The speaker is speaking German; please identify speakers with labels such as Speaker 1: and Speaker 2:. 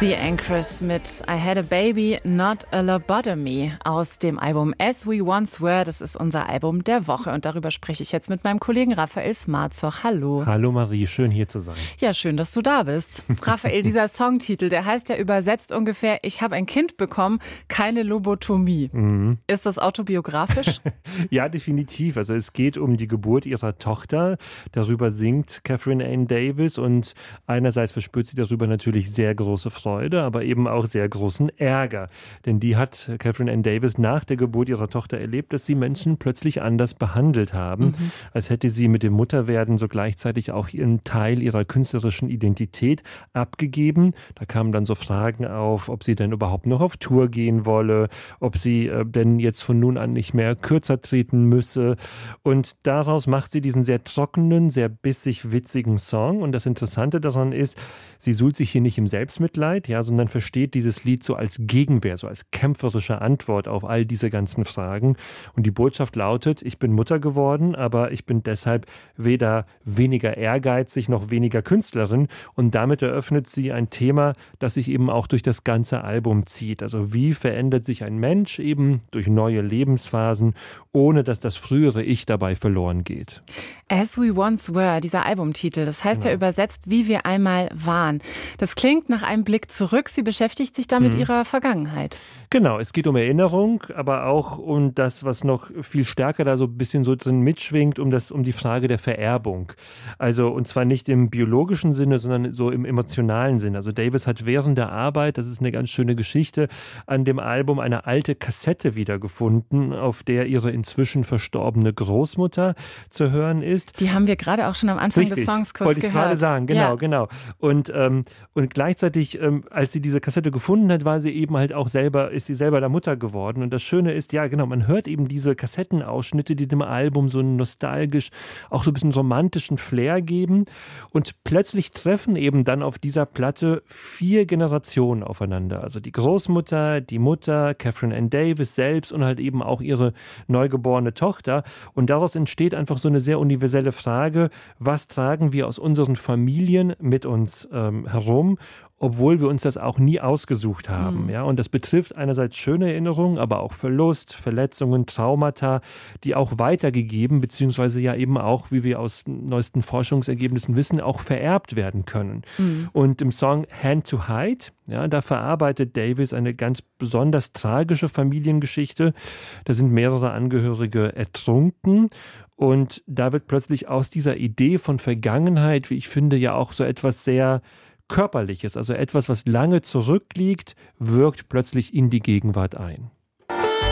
Speaker 1: The Anchors mit I Had a Baby, Not a Lobotomy aus dem Album As We Once Were. Das ist unser Album der Woche und darüber spreche ich jetzt mit meinem Kollegen Raphael Smarzoch. Hallo.
Speaker 2: Hallo Marie, schön hier zu sein.
Speaker 1: Ja, schön, dass du da bist. Raphael, dieser Songtitel, der heißt ja übersetzt ungefähr Ich habe ein Kind bekommen, keine Lobotomie. Mhm. Ist das autobiografisch?
Speaker 2: Ja, definitiv. Also es geht um die Geburt ihrer Tochter. Darüber singt Catherine Ann Davis und einerseits verspürt sie darüber natürlich sehr große Freude, aber eben auch sehr großen Ärger. Denn die hat Catherine Ann Davis nach der Geburt ihrer Tochter erlebt, dass sie Menschen plötzlich anders behandelt haben, als hätte sie mit dem Mutterwerden so gleichzeitig auch einen Teil ihrer künstlerischen Identität abgegeben. Da kamen dann so Fragen auf, ob sie denn überhaupt noch auf Tour gehen wolle, ob sie denn jetzt von nun an nicht mehr kürzer treten müsse. Und daraus macht sie diesen sehr trockenen, sehr bissig witzigen Song. Und das Interessante daran ist, sie suhlt sich hier nicht im Selbstmitleid, ja, sondern versteht dieses Lied so als Gegenwehr, so als kämpferische Antwort auf all diese ganzen Fragen. Und die Botschaft lautet, ich bin Mutter geworden, aber ich bin deshalb weder weniger ehrgeizig noch weniger Künstlerin. Und damit eröffnet sie ein Thema, das sich eben auch durch das ganze Album zieht. Also wie verändert sich ein Mensch eben durch neue Lebensphasen, ohne dass das frühere Ich dabei verloren geht.
Speaker 1: As We Once Were, dieser Albumtitel, das heißt ja übersetzt, wie wir einmal waren. Das klingt nach einem Blick zurück. Sie beschäftigt sich da mit ihrer Vergangenheit.
Speaker 2: Genau, es geht um Erinnerung, aber auch um das, was noch viel stärker da so ein bisschen so drin mitschwingt, um die Frage der Vererbung. Also, und zwar nicht im biologischen Sinne, sondern so im emotionalen Sinne. Also Davis hat während der Arbeit, das ist eine ganz schöne Geschichte, an dem Album eine alte Kassette wiedergefunden, auf der ihre inzwischen verstorbene Großmutter zu hören ist.
Speaker 1: Die haben wir gerade auch schon am Anfang des Songs kurz
Speaker 2: wollte ich
Speaker 1: gehört.
Speaker 2: gerade sagen, genau. Und gleichzeitig, als sie diese Kassette gefunden hat, ist sie selber der Mutter geworden. Und das Schöne ist, ja genau, man hört eben diese Kassettenausschnitte, die dem Album so einen nostalgisch, auch so ein bisschen romantischen Flair geben. Und plötzlich treffen eben dann auf dieser Platte 4 Generationen aufeinander. Also die Großmutter, die Mutter, Catherine Ann Davis selbst und halt eben auch ihre neugeborene Tochter. Und daraus entsteht einfach so eine sehr universelle Frage, was tragen wir aus unseren Familien mit uns herum, obwohl wir uns das auch nie ausgesucht haben. Ja? Und das betrifft einerseits schöne Erinnerungen, aber auch Verlust, Verletzungen, Traumata, die auch weitergegeben, beziehungsweise ja eben auch, wie wir aus neuesten Forschungsergebnissen wissen, auch vererbt werden können. Und im Song Hand to Hide, ja, da verarbeitet Davis eine ganz besonders tragische Familiengeschichte. Da sind mehrere Angehörige ertrunken. Und da wird plötzlich aus dieser Idee von Vergangenheit, wie ich finde, ja auch so etwas sehr Körperliches, also etwas, was lange zurückliegt, wirkt plötzlich in die Gegenwart ein.